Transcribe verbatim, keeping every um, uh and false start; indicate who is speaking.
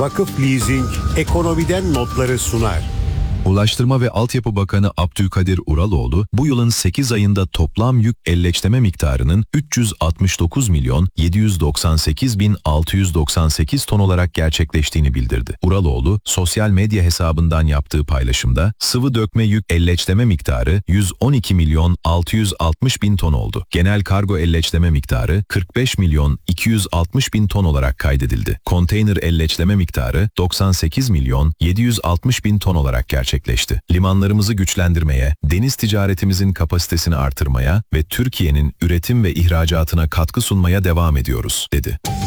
Speaker 1: Vakıf Leasing ekonomiden notları sunar.
Speaker 2: Ulaştırma ve Altyapı Bakanı Abdülkadir Uraloğlu, bu yılın sekiz ayında toplam yük elleçleme miktarının üç yüz altmış dokuz milyon yedi yüz doksan sekiz bin altı yüz doksan sekiz ton olarak gerçekleştiğini bildirdi. Uraloğlu, sosyal medya hesabından yaptığı paylaşımda, sıvı dökme yük elleçleme miktarı yüz on iki milyon altı yüz altmış bin ton oldu. Genel kargo elleçleme miktarı kırk beş milyon iki yüz altmış bin ton olarak kaydedildi. Konteyner elleçleme miktarı doksan sekiz milyon yedi yüz altmış bin ton olarak gerçekleşti. gerçekleşti. Limanlarımızı güçlendirmeye, deniz ticaretimizin kapasitesini artırmaya ve Türkiye'nin üretim ve ihracatına katkı sunmaya devam ediyoruz, dedi.